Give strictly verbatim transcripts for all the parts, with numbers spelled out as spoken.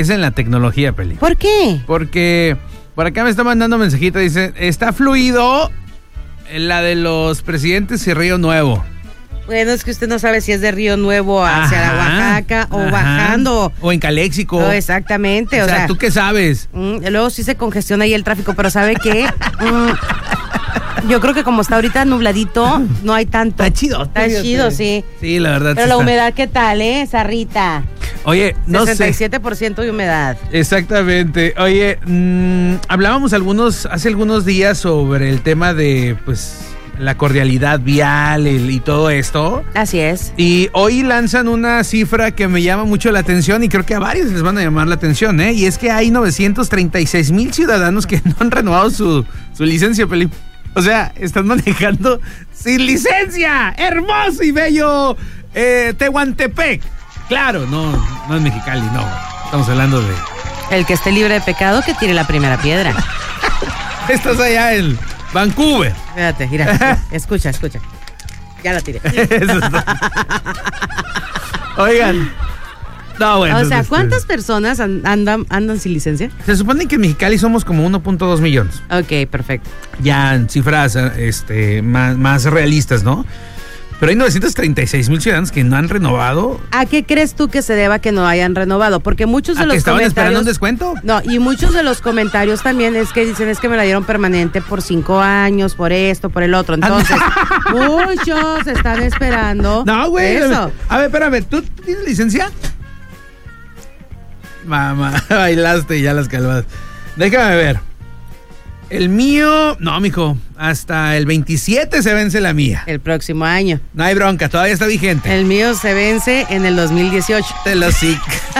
Es en la tecnología, Peli. ¿Por qué? Porque por acá me está mandando un mensajito, dice, está fluido la de los presidentes y Río Nuevo. Bueno, es que usted no sabe si es de Río Nuevo hacia Ajá, la Oaxaca o ajá. bajando. O en Caléxico. Oh, exactamente. O, O sea, sea, ¿tú qué sabes? Mm, luego sí se congestiona ahí el tráfico, pero ¿sabe qué? Mm, yo creo que como está ahorita nubladito, no hay tanto. Está chido. Está chido, sí. Sí, la verdad. Pero sí la está. humedad, ¿qué tal, eh? Sarrita. Oye, no sesenta y sé. siete por ciento de humedad. Exactamente. Oye, mmm, hablábamos algunos hace algunos días sobre el tema de, pues, la cordialidad vial el, y todo esto. Así es. Y hoy lanzan una cifra que me llama mucho la atención y creo que a varios les van a llamar la atención, ¿eh? Y es que hay novecientos treinta y seis mil ciudadanos que no han renovado su, su licencia, Peli. O sea, están manejando sin licencia. ¡Hermoso y bello eh, Tehuantepec! Claro, no, no es Mexicali, no. Estamos hablando de... El que esté libre de pecado, que tire la primera piedra. Estás allá en Vancouver. Fíjate, mira, escucha, escucha. Ya la tiré. Eso está. Oigan. No, bueno. O sea, este, ¿cuántas personas an- andan, andan sin licencia? Se supone que en Mexicali somos como uno punto dos millones. Ok, perfecto. Ya en cifras este, más, más realistas, ¿no? Pero hay novecientos treinta y seis mil ciudadanos que no han renovado. ¿A qué crees tú que se deba que no hayan renovado? Porque muchos de ¿A los que estaban comentarios... esperando un descuento? No, y muchos de los comentarios también es que dicen es que me la dieron permanente por cinco años, por esto, por el otro. Entonces, muchos están esperando No, güey. eso. A ver, espérame, ¿tú tienes licencia? Mamá, bailaste y ya las calvas. Déjame ver. El mío, no, mijo, hasta el veintisiete se vence la mía. El próximo año. No hay bronca, todavía está vigente. El mío se vence en el dos mil dieciocho. Te lo sí.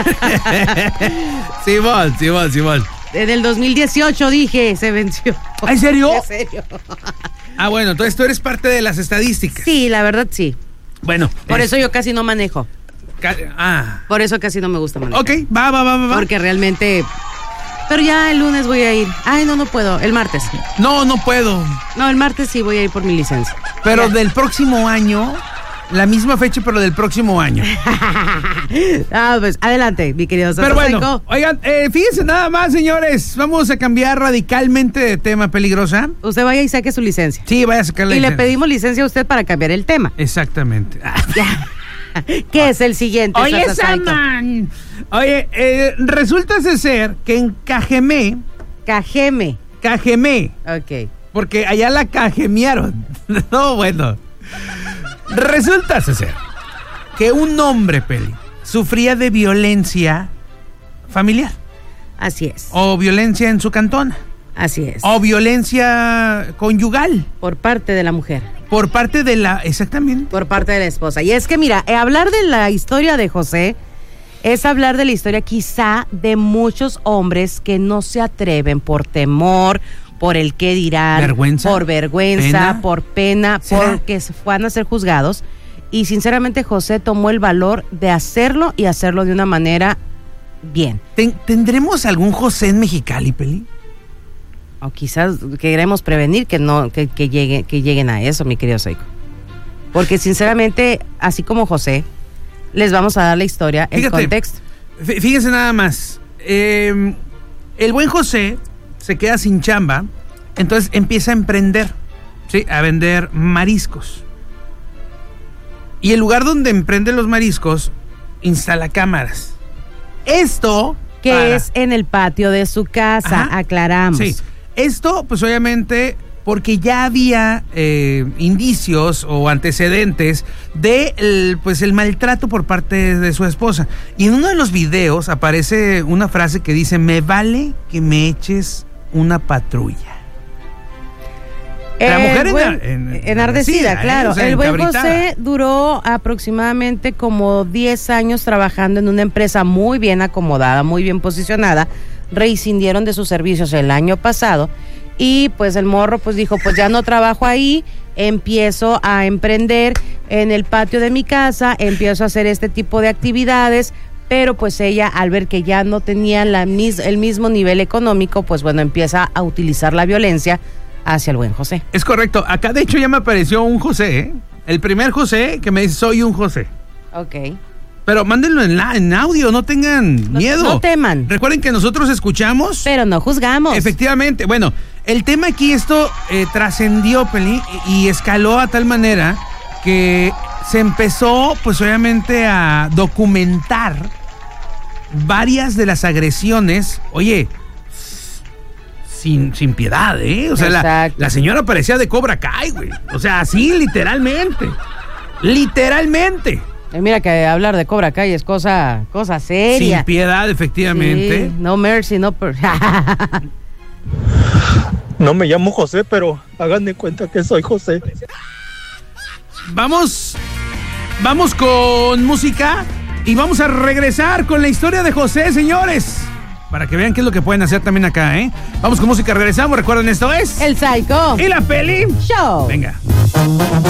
Simón, Simón, Simón. En el dos mil dieciocho dije, se venció. ¿En serio? ¿En serio? Ah, bueno, entonces tú eres parte de las estadísticas. Sí, la verdad sí. Bueno. Por es- eso yo casi no manejo. ca- Ah. Por eso casi no me gusta manejar. Ok, va, va, va, va, va. Porque realmente... Pero ya el lunes voy a ir. Ay, no, no puedo. El martes. No, no puedo. No, el martes sí voy a ir por mi licencia. Pero Ya. del próximo año, la misma fecha, pero del próximo año. Ah, pues adelante, mi querido Pero bueno, Sasaseco. oigan, eh, fíjense nada más, señores. Vamos a cambiar radicalmente de tema, peligrosa. Usted vaya y saque su licencia. Sí, vaya a sacar la Y le licencia. pedimos licencia a usted para cambiar el tema. Exactamente. Ya. ¿Qué es el siguiente? Oye, Sasaseco? Saman. Oye, eh, resulta ser que en Cajemé, Cajeme. Cajemé, Ok. porque allá la cajemearon. No, bueno. Resulta ser que un hombre, Peli, sufría de violencia familiar Así es. o violencia en su cantona Así es. o violencia conyugal Por parte de la mujer. por parte de la... Exactamente. Por parte de la esposa. Y es que, mira, eh, hablar de la historia de José es hablar de la historia quizá de muchos hombres que no se atreven por temor, por el qué dirán, Vergüenza, por vergüenza, pena. por pena, ¿Será? porque se van a ser juzgados. Y sinceramente José tomó el valor de hacerlo y hacerlo de una manera bien. Ten- ¿Tendremos algún José en Mexicali, Peli? O quizás queremos prevenir que no que, que llegue, que lleguen a eso, mi querido Seiko. Porque sinceramente, así como José, les vamos a dar la historia, el Fíjate, contexto. Fí- Fíjense nada más. Eh, el buen José se queda sin chamba, entonces empieza a emprender, ¿sí? A vender mariscos. Y el lugar donde emprende los mariscos instala cámaras. Esto Que para- es en el patio de su casa, Ajá. aclaramos. Sí. Esto, pues obviamente, porque ya había eh, indicios o antecedentes de el, pues, el maltrato por parte de su esposa. Y en uno de los videos aparece una frase que dice: me vale que me eches una patrulla. La El mujer buen- en- en- enardecida, ¿eh? claro. O sea, el buen encabritada. José duró aproximadamente como diez años trabajando en una empresa muy bien acomodada, muy bien posicionada. Rescindieron de sus servicios el año pasado y pues el morro pues dijo, pues ya no trabajo ahí, empiezo a emprender en el patio de mi casa, empiezo a hacer este tipo de actividades. Pero pues ella, al ver que ya no tenía la mis- el mismo nivel económico, pues bueno, empieza a utilizar la violencia hacia el buen José. Es correcto. Acá, de hecho, ya me apareció un José, ¿eh? El primer José que me dice: soy un José. Ok. Pero mándenlo en, la, en audio, no tengan No- miedo. no teman. Recuerden que nosotros escuchamos. Pero no juzgamos. Efectivamente. Bueno, el tema aquí, esto eh, trascendió, Peli, y, y escaló a tal manera que se empezó, pues obviamente, a documentar varias de las agresiones. Oye, sin, sin piedad, ¿eh? O sea, la, Exacto. la señora parecía de Cobra Kai, güey. O sea, así, literalmente. Literalmente. Eh, mira que hablar de Cobra Kai es cosa, cosa seria. Sin piedad, efectivamente. Sí, no mercy, no... Per- No me llamo José, pero hagan de cuenta que soy José. Vamos, vamos con música y vamos a regresar con la historia de José, señores. Para que vean qué es lo que pueden hacer también acá, ¿eh? Vamos con música, regresamos. Recuerden, esto es... El Psycho Y la peli... Show. Venga.